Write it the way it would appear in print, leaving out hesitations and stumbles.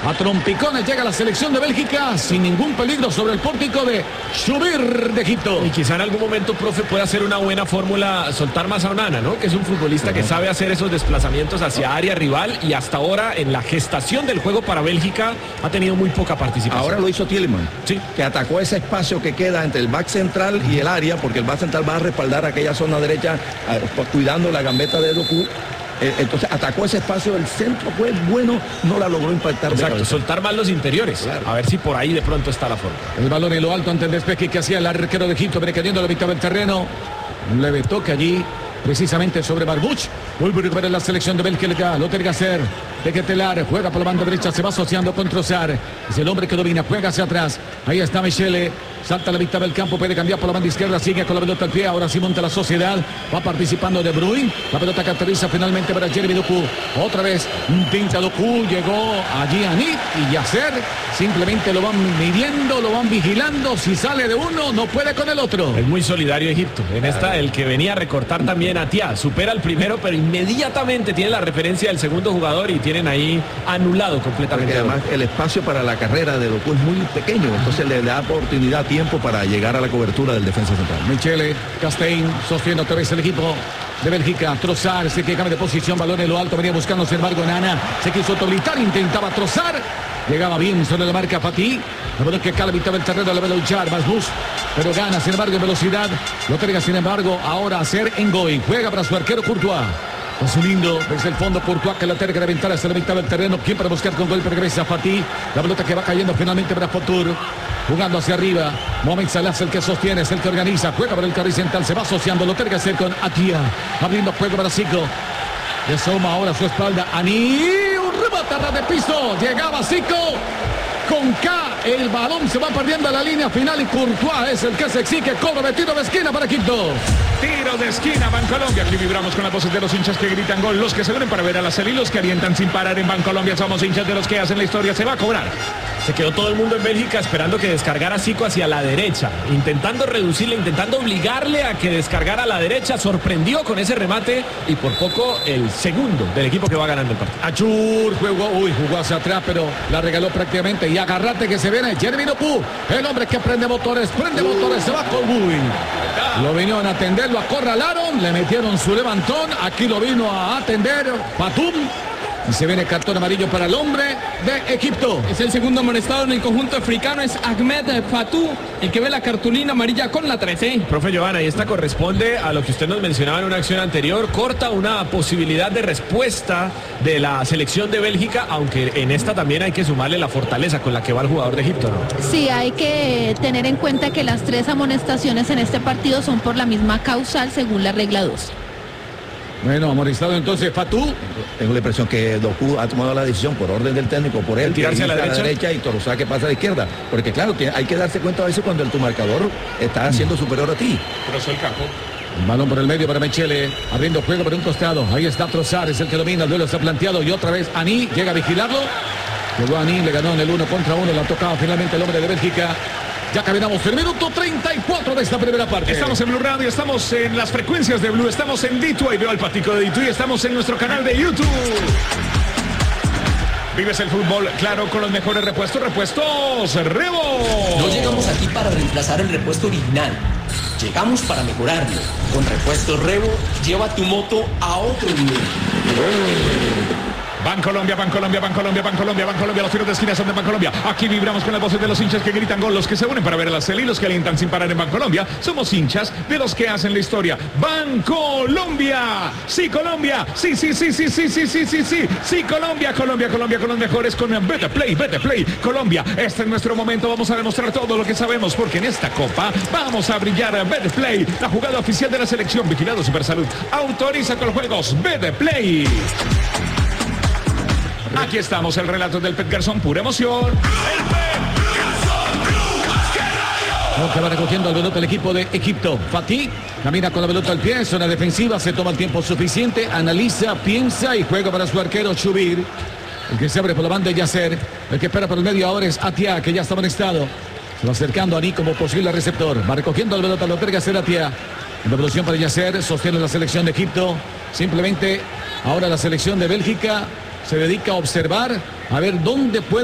A trompicones llega la selección de Bélgica sin ningún peligro sobre el pórtico de Shubir de Egipto. Y quizá en algún momento, profe, pueda hacer una buena fórmula soltar más a Onana, ¿no? Que es un futbolista que sabe hacer esos desplazamientos hacia área rival y hasta ahora en la gestación del juego para Bélgica ha tenido muy poca participación. Ahora lo hizo Tielemans, sí, que atacó ese espacio que queda entre el back central y el área, porque el back central va a respaldar aquella zona derecha, cuidando la gambeta de Doku. Entonces atacó ese espacio, el centro fue bueno, no la logró impactar. Exacto, soltar más los interiores, claro. A ver si por ahí de pronto está la forma. El balón en lo alto ante el despeje que hacía el arquero de Egipto, viene cayendo a la mitad del terreno. Un leve toque allí, precisamente sobre Barbuch. Vuelve a recuperar la selección de Bélgica, lo tiene que hacer. De Ketelar, juega por la banda derecha, se va asociando con Trossard. Es el hombre que domina, juega hacia atrás. Ahí está Michele, salta a la mitad del campo, puede cambiar por la banda izquierda, sigue con la pelota al pie. Ahora sí monta la sociedad, va participando De Bruyne. La pelota que aterriza finalmente para Jeremy Doku. Otra vez, pinta Doku, llegó allí Anit y Yasser. Simplemente lo van midiendo, lo van vigilando. Si sale de uno, no puede con el otro. Es muy solidario Egipto. En esta, el que venía a recortar también a Tia. Supera al primero, pero inmediatamente tiene la referencia del segundo jugador y tienen ahí anulado completamente. Porque además el espacio para la carrera de Doku es muy pequeño, entonces le da oportunidad, tiempo para llegar a la cobertura del defensa central. Michele, Castein, sostiene otra vez el equipo de Bélgica. Trossard, se que cambia de posición, balón en lo alto, venía buscando, sin embargo, Onana se quiso autoblitar, intentaba Trossard, llegaba bien sobre la marca Fatih. La pelota que cala mitad del terreno, la ve luchar, Masbus, pero gana, sin embargo, en velocidad. Lo carga, sin embargo, ahora a hacer Ngoy. Juega para su arquero Courtois. Es lindo, desde el fondo Courtois que la terga de ventana hacia la mitad del terreno. ¿Quién para buscar con golpe? Regresa Fatih. La pelota que va cayendo finalmente para Fotur. Jugando hacia arriba. Mohamed Salah es el que sostiene, es el que organiza. Juega para el carril central, se va asociando. Lo terga hacer con Atia. Abriendo juego para Zico. Le asoma ahora a su espalda Ani. Un remate a ras de piso. Llegaba Zico. Con K, el balón se va perdiendo a la línea final y Courtois es el que se exige, cobra de tiro de esquina para Egipto. Tiro de esquina, Bancolombia. Aquí vibramos con las voces de los hinchas que gritan gol, los que se unen para ver a la serie y los que alientan sin parar en Bancolombia. Somos hinchas de los que hacen la historia, se va a cobrar. Se quedó todo el mundo en Bélgica esperando que descargara Zico hacia la derecha, intentando reducirle, intentando obligarle a que descargara a la derecha. Sorprendió con ese remate y por poco el segundo del equipo que va ganando el partido. Achur jugó hacia atrás, pero la regaló prácticamente. Y agarrate que se viene Jeremy Doku, el hombre que prende motores, se va con Buin. Lo vinieron a atender, lo acorralaron, le metieron su levantón. Aquí lo vino a atender Batum. Y se viene cartón amarillo para el hombre de Egipto. Es el segundo amonestado en el conjunto africano, es Ahmed Fatou, el que ve la cartulina amarilla con la 13. Profe Giovanna, y esta corresponde a lo que usted nos mencionaba en una acción anterior. Corta una posibilidad de respuesta de la selección de Bélgica, aunque en esta también hay que sumarle la fortaleza con la que va el jugador de Egipto, ¿no? Sí, hay que tener en cuenta que las 3 amonestaciones en este partido son por la misma causal según la regla 2. Bueno, amonestado entonces Fatou. Tengo la impresión que Doku ha tomado la decisión por orden del técnico, por él, tirarse a la derecha y Trossard que pasa a la izquierda. Porque claro, hay que darse cuenta a veces cuando tu marcador está siendo superior a ti. Cruzó el campo. El balón por el medio para Michele, abriendo juego por un costado. Ahí está Trossard, es el que domina, el duelo está planteado y otra vez Ani llega a vigilarlo. Llegó Ani, le ganó en el 1 contra 1, la tocaba finalmente el hombre de Bélgica. Ya caminamos el minuto 34 de esta primera parte. Estamos en Blue Radio, estamos en las frecuencias de Blue, estamos en D2, veo al patico de D2 y estamos en nuestro canal de YouTube. Vives el fútbol, claro, con los mejores repuestos Rebo. No llegamos aquí para reemplazar el repuesto original. Llegamos para mejorarlo. Con Repuestos Rebo, lleva tu moto a otro nivel. Bancolombia, los tiros de esquina son de Bancolombia. Aquí vibramos con las voces de los hinchas que gritan gol, los que se unen para ver a la serie y los que alientan sin parar en Bancolombia. Somos hinchas de los que hacen la historia. Bancolombia, sí Colombia, sí, Colombia, con los mejores, con Betplay, Colombia. Este es nuestro momento, vamos a demostrar todo lo que sabemos, porque en esta copa vamos a brillar. Betplay, la jugada oficial de la selección, vigilado Supersalud, autoriza con los juegos. Betplay. Aquí estamos, el relato del Pet Garzón, pura emoción. Que va recogiendo el pelota el equipo de Egipto. Fatih camina con la pelota al pie, zona defensiva, se toma el tiempo suficiente, analiza, piensa y juega para su arquero Shubir. El que se abre por la banda es Yasser. El que espera por el medio ahora es Atia, que ya está amonestado. Se va acercando a Ani como posible receptor. Va recogiendo la pelota, lo perga hacer Atia. En devolución para Yasser, sostiene la selección de Egipto. Simplemente ahora la selección de Bélgica se dedica a observar, a ver dónde puede